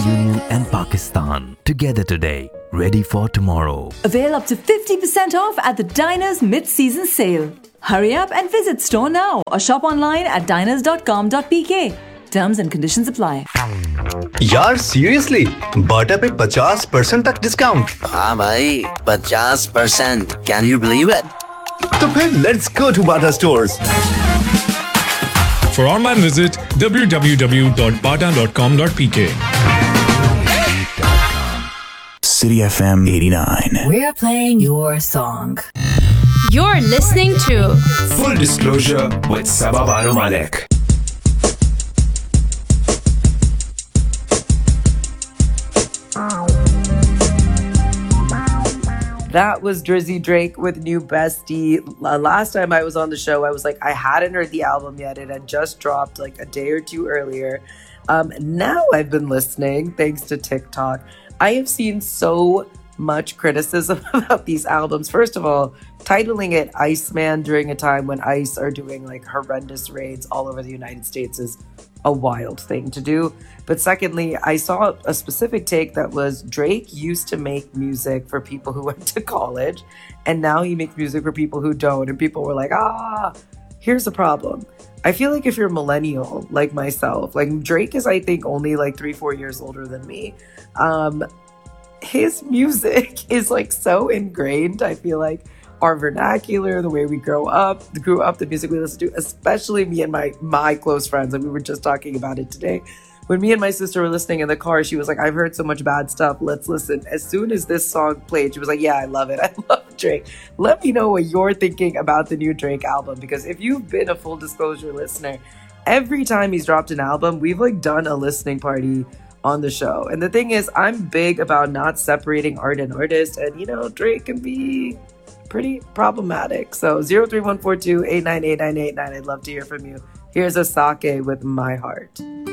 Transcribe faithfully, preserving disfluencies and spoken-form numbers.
Union and Pakistan. Together today, ready for tomorrow. Avail up to fifty percent off at the Diners mid-season sale. Hurry up and visit store now or shop online at diners dot com dot p k. Terms and conditions apply. यार seriously, Bata पे fifty percent तक discount. हाँ भाई, fifty percent. Can you believe it? तो फिर let's go to Bata stores. For online visit w w w dot bata dot com dot p k. City F M eighty-nine. We're playing your song. You're listening to Full Disclosure with Sabah Banu Malik. That was Drizzy Drake with New Bestie. Uh, last time I was on the show, I was like, I hadn't heard the album yet. It had just dropped like a day or two earlier. Um, now I've been listening, thanks to TikTok. I have seen so much criticism about these albums. First of all, titling it Iceman during a time when ICE are doing like horrendous raids all over the United States is a wild thing to do. But secondly, I saw a specific take that was Drake used to make music for people who went to college, and now he makes music for people who don't. And people were like, ah, here's the problem. I feel like if you're a millennial like myself, like Drake is, I think, only like three, four years older than me. Um, his music is like so ingrained. I feel like our vernacular, the way we grow up, grew up, the music we listen to, especially me and my my close friends. And we were just talking about it today. When me and my sister were listening in the car, she was like, I've heard so much bad stuff. Let's listen. As soon as this song played, she was like, yeah, I love it. I love Drake. Let me know what you're thinking about the new Drake album. Because if you've been a Full Disclosure listener, every time he's dropped an album, we've like done a listening party on the show. And the thing is, I'm big about not separating art and artist. And, you know, Drake can be pretty problematic. So zero three one four two eight nine eight nine eight nine. I'd love to hear from you. Here's Asake with My Heart.